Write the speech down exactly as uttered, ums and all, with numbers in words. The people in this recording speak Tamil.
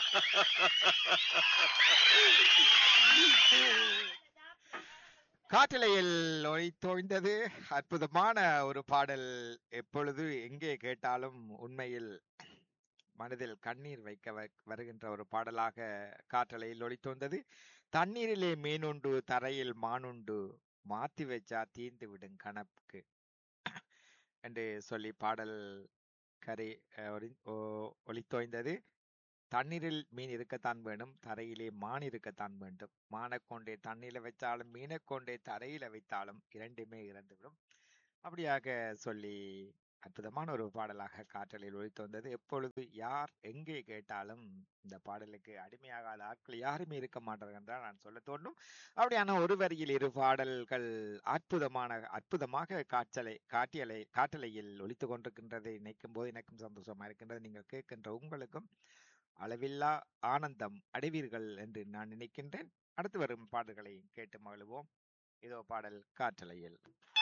காட்டலையில் ஒளித்தோய்ந்தது அற்புதமான ஒரு பாடல். எப்பொழுது எங்கே கேட்டாலும் உண்மையில் மனதில் கண்ணீர் வைக்க வ- வருகின்ற ஒரு பாடலாக காற்றலையில் ஒளித்தோய்ந்தது. தண்ணீரிலே மீனுண்டு தரையில் மானுண்டு மாத்தி வச்சா தீந்து விடும் கணக்கு என்று சொல்லி பாடல் கரை அஹ், ஒளி- ஓ- ஒளித்தோய்ந்தது. தண்ணீரில் மீன் இருக்கத்தான் வேணும், தரையிலே மான் இருக்கத்தான் வேண்டும். மானைக் கொண்டே தண்ணீரில வைத்தாலும் மீனைக் கொண்டே தரையில வைத்தாலும் இரண்டுமே இறந்துவிடும். அப்படியாக சொல்லி அற்புதமான ஒரு பாடலாக காற்றலில் ஒலித்து வந்தது. எப்பொழுது யார் எங்கே கேட்டாலும் இந்த பாடலுக்கு அடிமையாகாத ஆட்கள் யாருமே இருக்க மாட்டார்கள் என்றால் நான் சொல்ல தோன்றும். அப்படியான ஒரு வரியில் இரு பாடல்கள் அற்புதமான அற்புதமாக காற்றலை காட்டியலை காற்றலையில் ஒலித்து கொண்டிருக்கின்றதை நினைக்கும் போது எனக்கும் சந்தோஷமா இருக்கின்றது. நீங்கள் கேட்கின்ற உங்களுக்கும் அளவில்லா ஆனந்தம் அடைவீர்கள் என்று நான் நினைக்கின்றேன். அடுத்து வரும் பாடல்களை கேட்டு மகிழ்வோம். இதோ பாடல் காற்றலையில்.